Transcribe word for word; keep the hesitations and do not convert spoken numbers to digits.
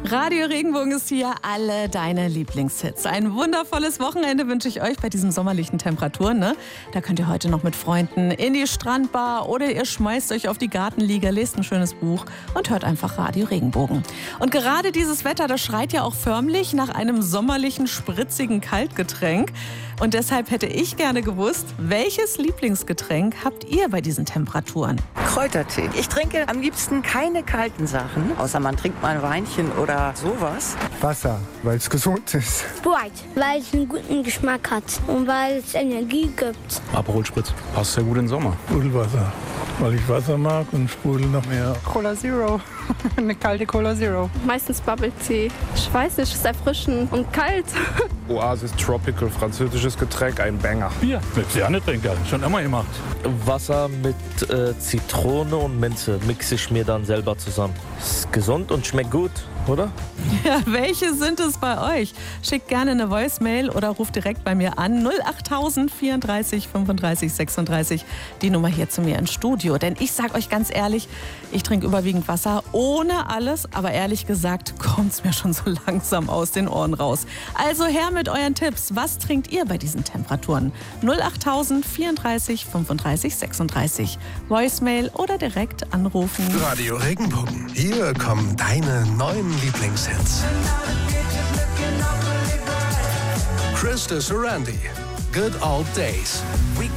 Radio Regenbogen ist hier, alle deine Lieblingshits. Ein wundervolles Wochenende wünsche ich euch bei diesen sommerlichen Temperaturen. Ne? Da könnt ihr heute noch mit Freunden in die Strandbar oder ihr schmeißt euch auf die Gartenliege, lest ein schönes Buch und hört einfach Radio Regenbogen. Und gerade dieses Wetter, das schreit ja auch förmlich nach einem sommerlichen, spritzigen Kaltgetränk. Und deshalb hätte ich gerne gewusst, welches Lieblingsgetränk habt ihr bei diesen Temperaturen? Kräutertee. Ich trinke am liebsten keine kalten Sachen, außer man trinkt mal ein Weinchen oder sowas. Wasser, weil es gesund ist. Sprite, weil es einen guten Geschmack hat und weil es Energie gibt. Aperol Spritz, passt sehr gut in den Sommer. Sprudelwasser, weil ich Wasser mag und Sprudel noch mehr. Cola Zero, eine kalte Cola Zero. Meistens Bubble Tea. Ich weiß nicht, es ist erfrischend und kalt. Oasis Tropical, französisches Getränk, ein Banger. Bier, mit Zernetrinker, schon immer gemacht. Wasser mit äh, Zitrone und Minze mixe ich mir dann selber zusammen. Ist gesund und schmeckt gut, oder? Ja, welche sind es bei euch? Schickt gerne eine Voicemail oder ruft direkt bei mir an. null acht tausend vierunddreißig fünfunddreißig sechsunddreißig. Die Nummer hier zu mir ins Studio. Denn ich sag euch ganz ehrlich, ich trinke überwiegend Wasser ohne alles. Aber ehrlich gesagt kommt es mir schon so langsam aus den Ohren raus. Also her mit euren Tipps. Was trinkt ihr bei diesen Temperaturen? null acht tausend vierunddreißig fünfunddreißig sechsunddreißig. Voicemail oder direkt anrufen. Radio Regenbogen. Hier kommen deine neuen Lieblingshits. Krista Sorandi, Good Old Days.